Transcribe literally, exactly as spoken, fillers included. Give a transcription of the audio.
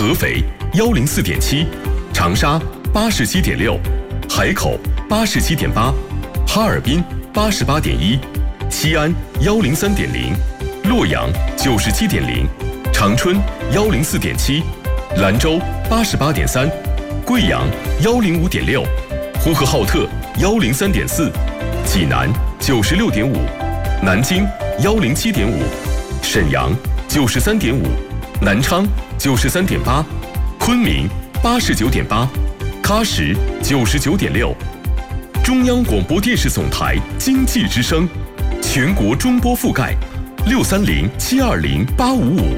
合肥幺零四点七，长沙八十七点六，海口八十七点八，哈尔滨八十八点一，西安幺零三点零，洛阳九十七点零，长春幺零四点七，兰州八十八点三，贵阳幺零五点六，呼和浩特幺零三点四，济南九十六点五，南京幺零七点五，沈阳九十三点五，南昌九十三点八，昆明八十九点八，喀什九十九点六。中央广播电视总台经济之声，全国中波覆盖，六三零七二零八五五。